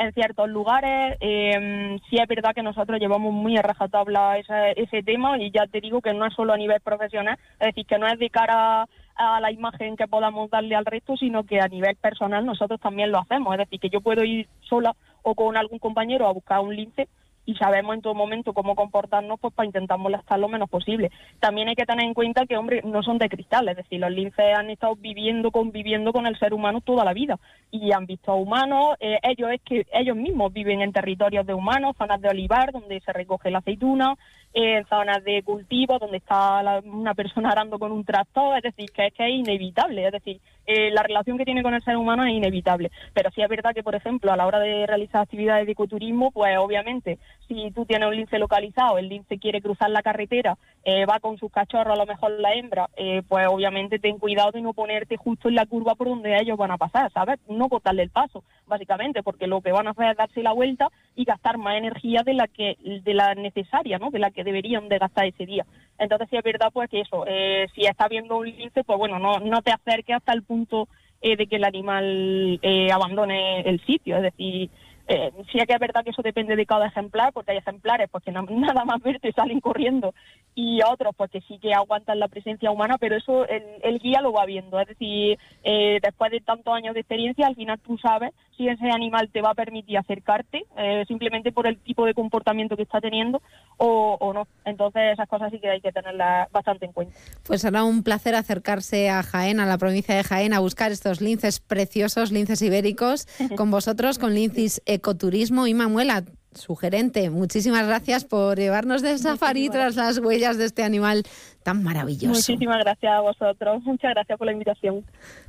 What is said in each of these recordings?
en ciertos lugares. Sí es verdad que nosotros llevamos muy a rajatabla ese tema, y ya te digo que no es solo a nivel profesional, es decir, que no es de cara a la imagen que podamos darle al resto, sino que a nivel personal nosotros también lo hacemos. Es decir, que yo puedo ir sola o con algún compañero a buscar un lince y sabemos en todo momento cómo comportarnos, pues para intentar molestar lo menos posible. También hay que tener en cuenta que, hombre, no son de cristal, es decir, los linces han estado conviviendo con el ser humano toda la vida y han visto a humanos. Ellos mismos viven en territorios de humanos, zonas de olivar donde se recoge la aceituna, zonas de cultivo donde está una persona arando con un tractor. Es decir, que es inevitable, es decir, la relación que tiene con el ser humano es inevitable. Pero sí es verdad que, por ejemplo, a la hora de realizar actividades de ecoturismo, pues obviamente, si tú tienes un lince localizado, el lince quiere cruzar la carretera, va con sus cachorros, a lo mejor la hembra, pues obviamente ten cuidado de no ponerte justo en la curva por donde ellos van a pasar, ¿sabes? No cortarle el paso, básicamente, porque lo que van a hacer es darse la vuelta y gastar más energía de la necesaria, ¿no? De la que deberían de gastar ese día. Entonces sí es verdad pues que eso, si estás viendo un lince, pues bueno, no te acerques hasta el punto de que el animal abandone el sitio. Es decir, sí que es verdad que eso depende de cada ejemplar, porque hay ejemplares pues que nada más verte salen corriendo, y otros pues que sí que aguantan la presencia humana, pero eso el guía lo va viendo. Es decir, después de tantos años de experiencia, al final tú sabes si ese animal te va a permitir acercarte, simplemente por el tipo de comportamiento que está teniendo, o no. Entonces esas cosas sí que hay que tenerlas bastante en cuenta. Pues será un placer acercarse a Jaén, a la provincia de Jaén, a buscar estos linces preciosos, linces ibéricos, con vosotros, con Linces Ecoturismo. Y Manuela, su gerente, muchísimas gracias por llevarnos de safari tras las huellas de este animal tan maravilloso. Muchísimas gracias a vosotros, muchas gracias por la invitación.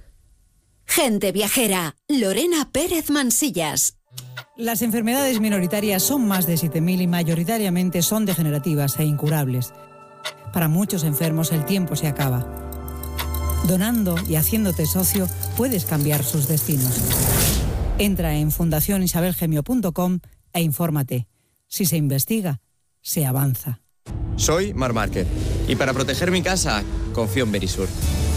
Gente Viajera, Lorena Pérez Mansillas. Las enfermedades minoritarias son más de 7.000 y mayoritariamente son degenerativas e incurables. Para muchos enfermos el tiempo se acaba. Donando y haciéndote socio puedes cambiar sus destinos. Entra en fundacionisabelgemio.com e infórmate. Si se investiga, se avanza. Soy Marc Márquez y para proteger mi casa confío en Verisur.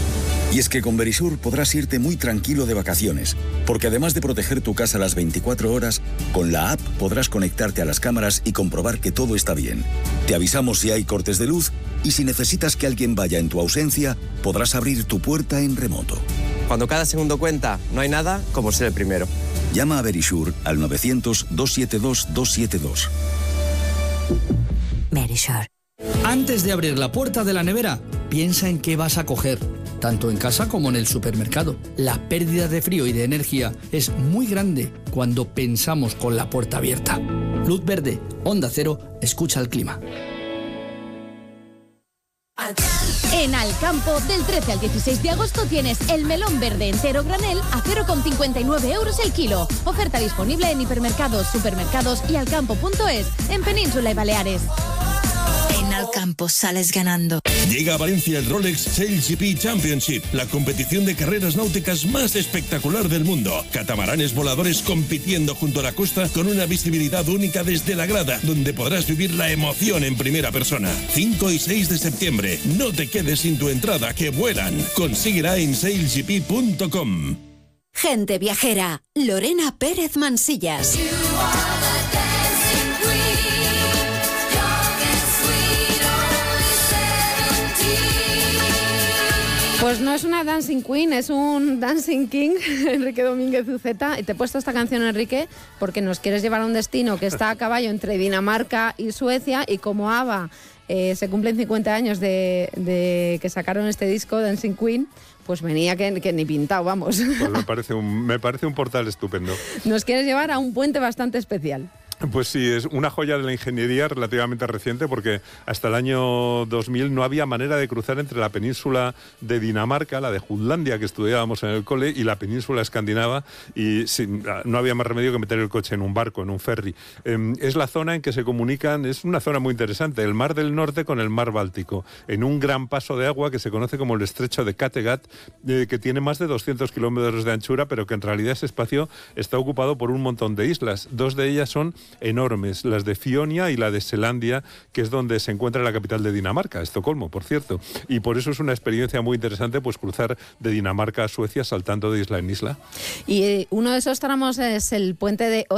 Y es que con Verisur podrás irte muy tranquilo de vacaciones, porque además de proteger tu casa las 24 horas, con la app podrás conectarte a las cámaras y comprobar que todo está bien. Te avisamos si hay cortes de luz y si necesitas que alguien vaya en tu ausencia, podrás abrir tu puerta en remoto. Cuando cada segundo cuenta, no hay nada como ser el primero. Llama a Verisur al 900-272-272. Verisur. Antes de abrir la puerta de la nevera, piensa en qué vas a coger, tanto en casa como en el supermercado. La pérdida de frío y de energía es muy grande cuando pensamos con la puerta abierta. Luz verde, Onda Cero, escucha el clima. En Alcampo, del 13 al 16 de agosto tienes el melón verde entero granel a 0,59 € el kilo. Oferta disponible en hipermercados, supermercados y alcampo.es, en Península y Baleares. En Alcampo sales ganando. Llega a Valencia el Rolex Sails GP Championship, la competición de carreras náuticas más espectacular del mundo. Catamaranes voladores compitiendo junto a la costa con una visibilidad única desde la grada, donde podrás vivir la emoción en primera persona. 5 y 6 de septiembre. No te quedes sin tu entrada, que vuelan. Consíguela en sailsgp.com. Gente Viajera, Lorena Pérez Mansillas. Pues no es una Dancing Queen, es un Dancing King, Enrique Domínguez Uceta. Y te he puesto esta canción, Enrique, porque nos quieres llevar a un destino que está a caballo entre Dinamarca y Suecia, y como ABBA se cumplen 50 años de que sacaron este disco, Dancing Queen, pues venía que ni pintado, vamos. Pues me parece un portal estupendo. Nos quieres llevar a un puente bastante especial. Pues sí, es una joya de la ingeniería relativamente reciente, porque hasta el año 2000 no había manera de cruzar entre la península de Dinamarca, la de Jutlandia que estudiábamos en el cole, y la península escandinava, y no había más remedio que meter el coche en un barco, en un ferry. Es la zona en que se comunican, es una zona muy interesante, el Mar del Norte con el Mar Báltico, en un gran paso de agua que se conoce como el Estrecho de Kattegat, que tiene más de 200 kilómetros de anchura, pero que en realidad ese espacio está ocupado por un montón de islas. Dos de ellas son enormes, las de Fionia y la de Selandia, que es donde se encuentra la capital de Dinamarca, Estocolmo, por cierto. Y por eso es una experiencia muy interesante, pues cruzar de Dinamarca a Suecia saltando de isla en isla. Y uno de esos tramos es el puente de